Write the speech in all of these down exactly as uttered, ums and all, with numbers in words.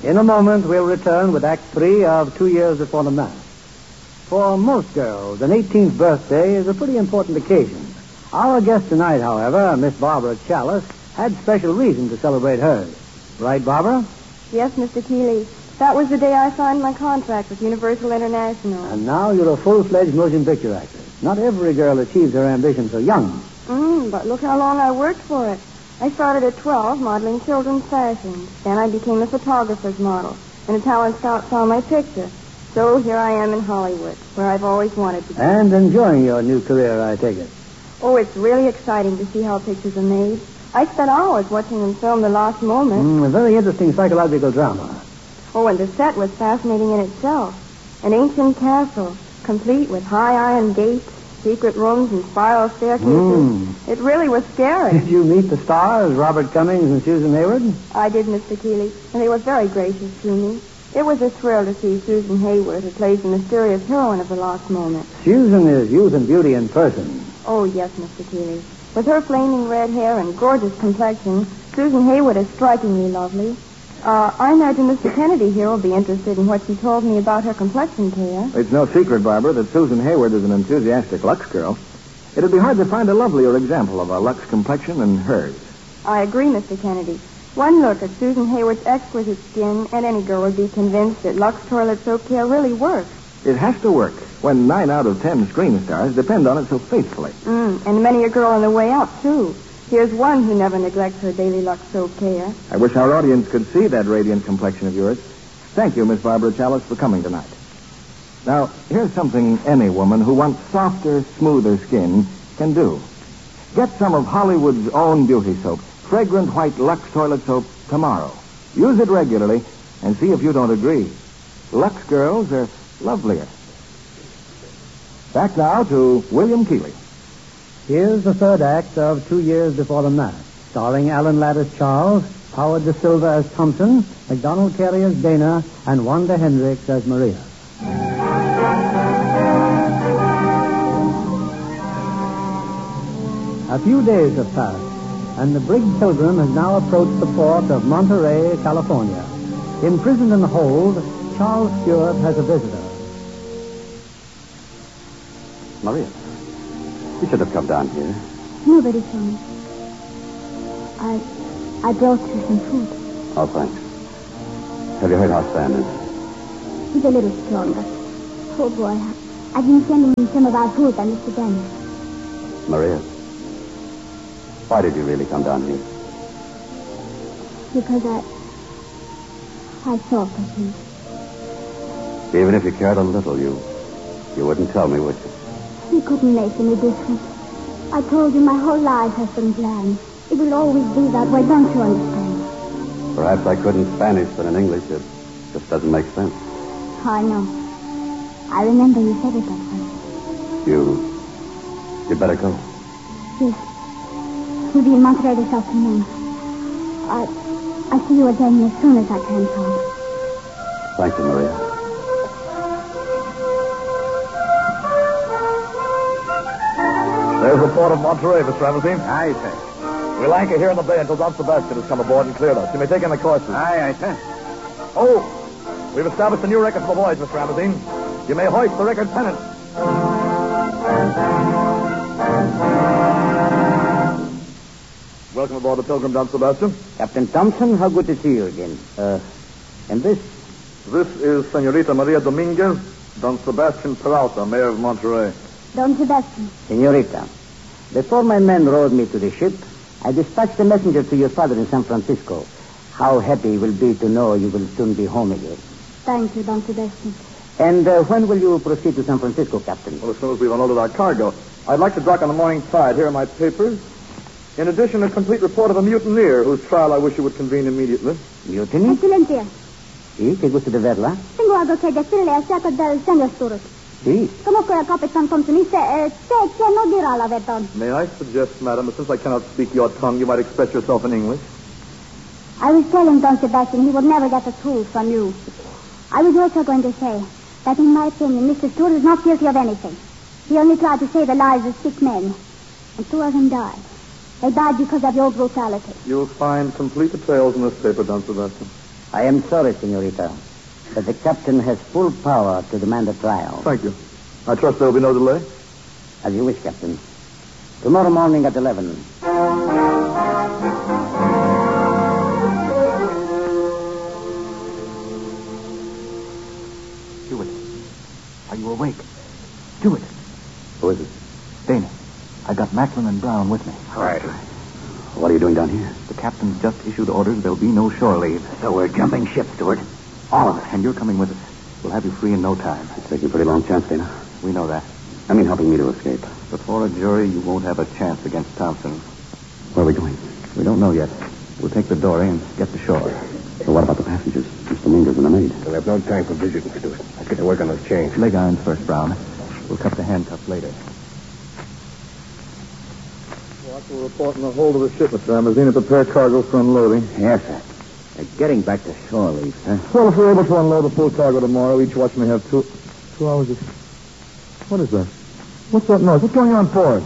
In a moment, we'll return with Act Three of Two Years Before the Mass. For most girls, an eighteenth birthday is a pretty important occasion. Our guest tonight, however, Miss Barbara Chalice, had special reason to celebrate hers. Right, Barbara? Yes, Mister Keeley. That was the day I signed my contract with Universal International. And now you're a full-fledged motion picture actress. Not every girl achieves her ambition so young. Mm, but look how long I worked for it. I started at twelve, modeling children's fashions. Then I became a photographer's model, and a talent scout saw my picture. So here I am in Hollywood, where I've always wanted to be. And enjoying your new career, I take it. Oh, it's really exciting to see how pictures are made. I spent hours watching them film The Lost Moment. Mm, a very interesting psychological drama. Oh, and the set was fascinating in itself. An ancient castle, complete with high iron gates, secret rooms, and spiral staircases. Mm. It really was scary. Did you meet the stars, Robert Cummings and Susan Hayward? I did, Mister Keeley, and they were very gracious to me. It was a thrill to see Susan Hayward, who plays the mysterious heroine of The Lost Moment. Susan is youth and beauty in person. Oh, yes, Mister Keeley. With her flaming red hair and gorgeous complexion, Susan Hayward is strikingly lovely. Uh, I imagine Mister Kennedy here will be interested in what she told me about her complexion care. It's no secret, Barbara, that Susan Hayward is an enthusiastic Lux girl. It'd be hard to find a lovelier example of a Lux complexion than hers. I agree, Mister Kennedy. One look at Susan Hayward's exquisite skin, and any girl would be convinced that Lux Toilet Soap Care really works. It has to work when nine out of ten screen stars depend on it so faithfully. Mm, and many a girl on the way up, too. Here's one who never neglects her daily Lux Soap Care. I wish our audience could see that radiant complexion of yours. Thank you, Miss Barbara Chalice, for coming tonight. Now, here's something any woman who wants softer, smoother skin can do. Get some of Hollywood's own beauty soap, fragrant white Lux Toilet Soap, tomorrow. Use it regularly and see if you don't agree. Lux girls are lovelier. Back now to William Keeley. Here's the third act of Two Years Before the Mass, starring Alan Ladd as Charles, Howard Da Silva as Thompson, MacDonald Carey as Dana, and Wanda Hendricks as Maria. A few days have passed, and the brig Pilgrim has now approached the port of Monterey, California. Imprisoned in the hold, Charles Stewart has a visitor. Maria, you should have come down here. Nobody told me. I I brought you some food. Oh, thanks. Have you heard how Stan is? He's a little stronger. Oh, boy. I've been sending him some of our food by Mister Daniel. Maria, why did you really come down here? Because I... I thought of him. Even if you cared a little, you... you wouldn't tell me, would you? He couldn't make any difference. I told you my whole life has been planned. It will always be that way, don't you understand? Perhaps I couldn't Spanish, but in English it just doesn't make sense. I know. I remember you said it that way. You... you'd better go. Yes. We'll be in Monterey this afternoon. I... I'll see you again as soon as I can, Tom. Thank you, Maria. There's the port of Monterey, Mister Ramsey. Aye, sir. We'll anchor here in the bay until Don Sebastian has come aboard and cleared us. You may take in the courses. Aye, aye, sir. Oh, we've established a new record for the voyage, Mister Ramsey. You may hoist the record pennant. Welcome aboard the Pilgrim, Don Sebastian. Captain Thompson, how good to see you again. Uh, and this? This is Senorita Maria Dominguez, Don Sebastian Peralta, Mayor of Monterey. Don Sebastian. Senorita, before my men rowed me to the ship, I dispatched a messenger to your father in San Francisco. How happy he will be to know you will soon be home again. Thank you, Don Sebastian. And uh, when will you proceed to San Francisco, Captain? Well, as soon as we've unloaded our cargo. I'd like to dock on the morning tide. Here are my papers. In addition, a complete report of a mutineer whose trial I wish you would convene immediately. Mutiny? Excellentia. Sì, che gusto di verla? Tengo algo che decirle acerca del señor Stewart. Sì. Comunque, Capitan Thompson dice eh, sé que no dirá la verdad. May I suggest, madam, that since I cannot speak your tongue, you might express yourself in English? I was telling Don Sebastian he would never get the truth from you. I was also going to say that, in my opinion, Mister Stewart is not guilty of anything. He only tried to save the lives of sick men. And two of them died. They died because of your brutality. You'll find complete details in this paper, Don Sebastian. I am sorry, senorita, but the captain has full power to demand a trial. Thank you. I trust there will be no delay. As you wish, Captain. Tomorrow morning at eleven. Stewart, are you awake? Stewart. Who is it? Dana. I got Macklin and Brown with me. All right. What are you doing down here? The captain's just issued orders there'll be no shore leave. So we're jumping ship, Stewart. All of us. And you're coming with us. We'll have you free in no time. It's taking a pretty long chance, Dana. We know that. I mean, helping me to escape. Before a jury, you won't have a chance against Thompson. Where are we going? We don't know yet. We'll take the dory and get to shore. So what about the passengers? Mister Mingers and the maid? We'll have no time for visiting, Stewart. Let's get to work on those chains. Leg irons first, Brown. We'll cut the handcuffs later. Watch will report on the hold of the ship, Mister Amazine, and prepare cargo for unloading. Yes, sir. They're getting back to shore leave, sir. Well, if we're able to unload the full cargo tomorrow, each watch may have two two hours of... What is that? What's that noise? What's going on board?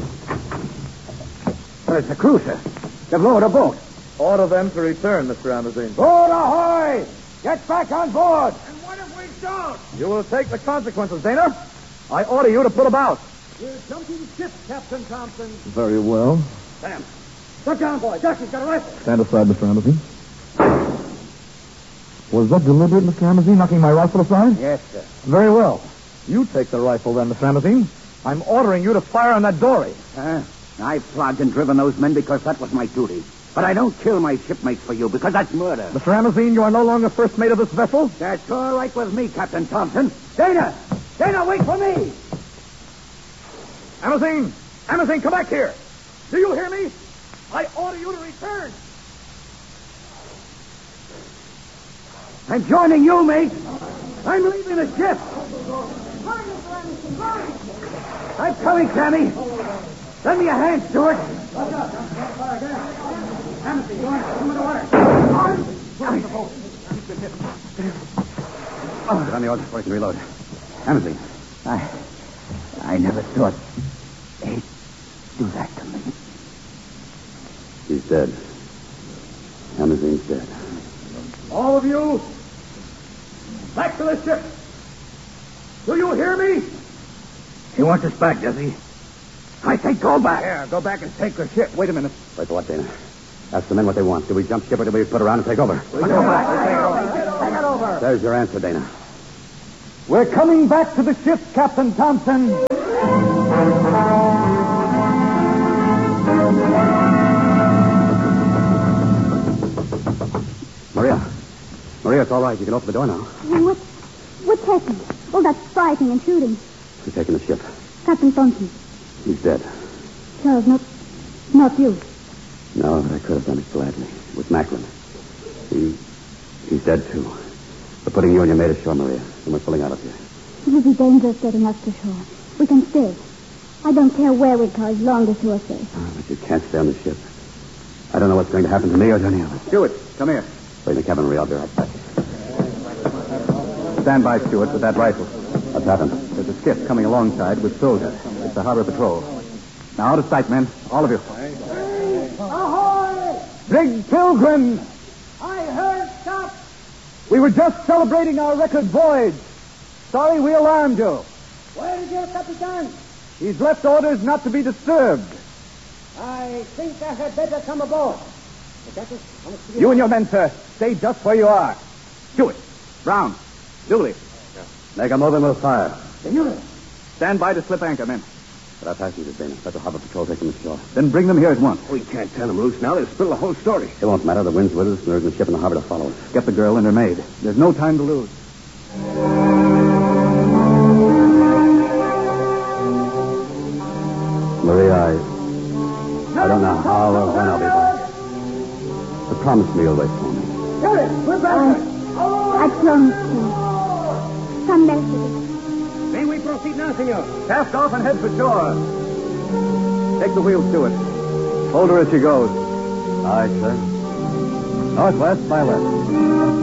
Well, it's the crew, sir. They've lowered a boat. Order them to return, Mister Amazine. Board ahoy! Get back on board! And what if we don't? You will take the consequences, Dana. I order you to put about. We're jumping ship, Captain Thompson. Very well. Sam, look down, boy. Dusty's got a rifle. Stand aside, Mister Amazine. Was that deliberate, Mister Amazine, knocking my rifle aside? Yes, sir. Very well. You take the rifle then, Mister Amazine. I'm ordering you to fire on that dory. Uh, I flogged and driven those men because that was my duty. But I don't kill my shipmates for you because that's murder. Mister Amazine, you are no longer first mate of this vessel? That's all right with me, Captain Thompson. Dana! Dana, wait for me! Amazine! Amazine, come back here! Do you hear me? I order you to return! I'm joining you, mate. I'm leaving the ship. I'm coming, Sammy. Lend me a hand, Stuart. Get on the oars before I can reload. Amazing. I, I never thought he'd do that to me. He's dead. Amazine's dead. All of you, back to the ship. Do you hear me? He wants us back, does he? I say go back. Yeah, go back and take the ship. Wait a minute. Wait for what, Dana? Ask the men what they want. Do we jump ship or do we put around and take over? We'll go back. Take it over. There's your answer, Dana. We're coming back to the ship, Captain Thompson. Maria. Maria, it's all right. You can open the door now. What? What's happened? All that fighting and shooting. We're taking the ship. Captain Thompson. He's dead. Charles, not, not you. No, but I could have done it gladly. With Macklin. He, he's dead, too. We're putting you and your mate ashore, Maria, and we're pulling out of here. It would be dangerous getting us to shore. We can stay. I don't care where we go as long as you are safe. Oh, but you can't stay on the ship. I don't know what's going to happen to me or to any of us. Stewart, come here. Wait in the cabin, Maria. I'll be right back. Stand by, Stewart, with that rifle. What's happened? There's a skiff coming alongside with soldiers. It's the harbor patrol. Now, out of sight, men. All of you. Ahoy! Big Pilgrim! I heard stop. We were just celebrating our record voyage. Sorry we alarmed you. Where is your Capitan? He's left orders not to be disturbed. I think I had better come aboard. You and your men, sir, stay just where you are. Stewart, Brown, Dooley. Make a move and we'll fire. Senor. Stand by to slip anchor, men. But our passengers, Dana. Let the harbor patrol take them ashore. Then bring them here at once. We can't turn them loose now. They'll spill the whole story. It won't matter. The wind's with us, and there isn't a ship in the harbor to follow us. Get the girl and her maid. There's no time to lose. Maria, I... I don't know how or when I'll be back. But promise me you'll wait for me. We're back. I promise you. Come back to this. May we proceed now, senor? Cast off and head for shore. Take the wheel, Stewart. Hold her as she goes. All right, sir. Northwest by left.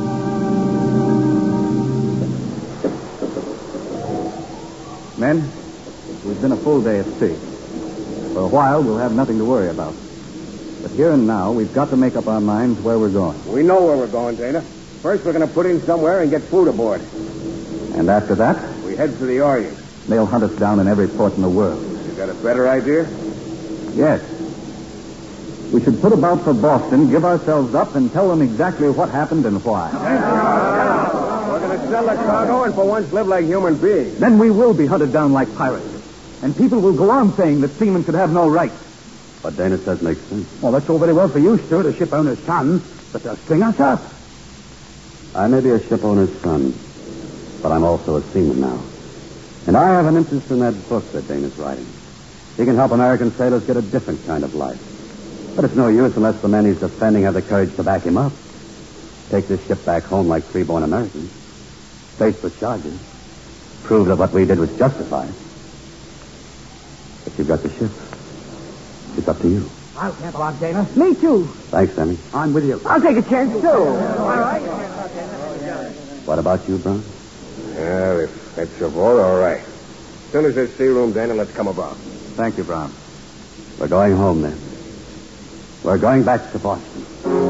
Men, we've been a full day at sea. For a while, we'll have nothing to worry about. But here and now, we've got to make up our minds where we're going. We know where we're going, Dana. First, we're going to put in somewhere and get food aboard. And after that, We head for the Orient. they'll hunt us down in every port in the world. You got a better idea? Yes. We should put about for Boston, give ourselves up, and tell them exactly what happened and why. We're going to sell the cargo and for once live like human beings. Then we will be hunted down like pirates. And people will go on saying that seamen should have no rights. What Dana says makes sense. Well, that's all very well for you, Stuart, a ship owner's son, but they'll string us up. I may be a ship owner's son, but I'm also a seaman now. And I have an interest in that book that Dana's writing. He can help American sailors get a different kind of life. But it's no use unless the men he's defending have the courage to back him up. Take this ship back home like free-born Americans. Face the charges. Prove that what we did was justified. But you've got the ship. It's up to you. I'll camp on, Dana. Me too. Thanks, Sammy. I'm with you. I'll take a chance, too. All right. What about you, Brown? Well, if that's your vote, all right. As soon as there's sea room, Dana, let's come about. Thank you, Brown. We're going home, then. We're going back to Boston.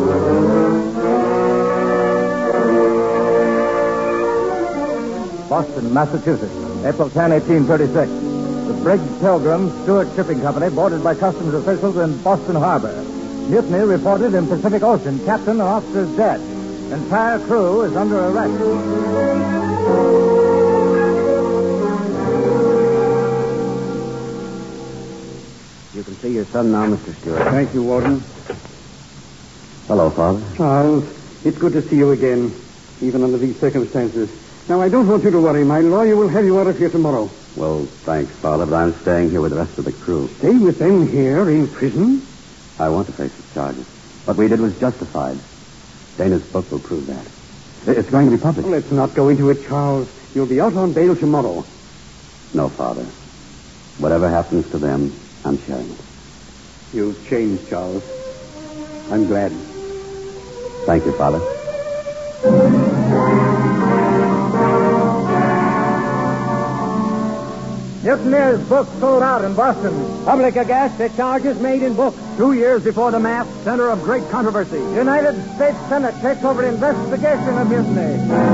Boston, Massachusetts, April tenth, eighteen thirty-six. The brig Pilgrim, Stewart Shipping Company, boarded by customs officials in Boston Harbor. Mutiny reported in Pacific Ocean. Captain and officers dead. Entire crew is under arrest. You can see your son now, Mister Stewart. Thank you, Warden. Hello, Father. Charles, it's good to see you again, even under these circumstances. Now, I don't want you to worry. My lawyer will have you out of here tomorrow. Well, thanks, Father, but I'm staying here with the rest of the crew. Stay with them here in prison? I want to face the charges. What we did was justified. Dana's book will prove that. It's going to be published. Well, let's not go into it, Charles. You'll be out on bail tomorrow. No, Father. Whatever happens to them, I'm sharing it. You've changed, Charles. I'm glad. Thank you, Father. Mutineer's book sold out in Boston. Public aghast at charges made in book. Two years before the map, center of great controversy. United States Senate takes over investigation of mutiny.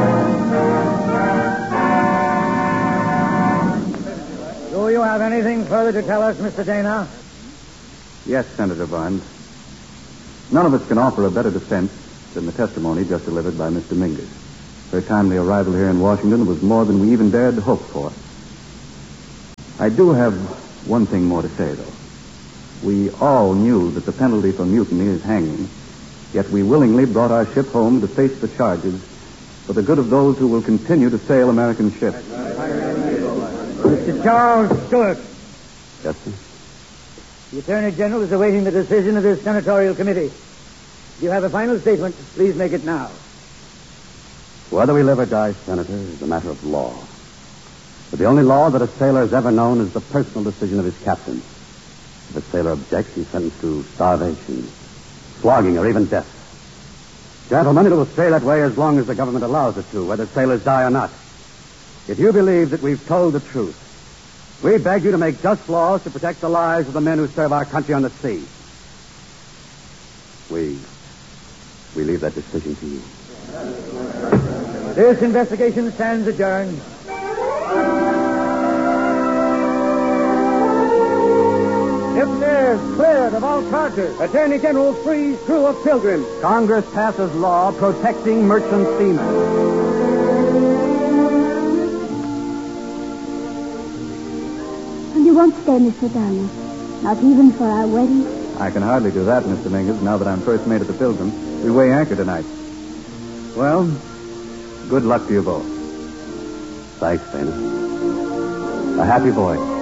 Do you have anything further to tell us, Mister Dana? Yes, Senator Barnes. None of us can offer a better defense than the testimony just delivered by Miss Dominguez. Her timely arrival here in Washington was more than we even dared to hope for. I do have one thing more to say, though. We all knew that the penalty for mutiny is hanging, yet we willingly brought our ship home to face the charges for the good of those who will continue to sail American ships. Mister Charles Stewart. Yes, sir? The Attorney General is awaiting the decision of this senatorial committee. If you have a final statement, please make it now. Whether we live or die, Senator, is a matter of law. But the only law that a sailor has ever known is the personal decision of his captain. If a sailor objects, he's sentenced to starvation, flogging, or even death. Gentlemen, it will stay that way as long as the government allows it to, whether sailors die or not. If you believe that we've told the truth, we beg you to make just laws to protect the lives of the men who serve our country on the sea. We, we leave that decision to you. This investigation stands adjourned. Mutineers cleared of all charges. Attorney General frees crew of Pilgrim. Congress passes law protecting merchant seamen. And you won't stay, Mister Dana. Not even for our wedding. I can hardly do that, Miss Dominguez, now that I'm first mate of the Pilgrim. We weigh anchor tonight. Well, good luck to you both. Thanks, Dana. A happy voyage.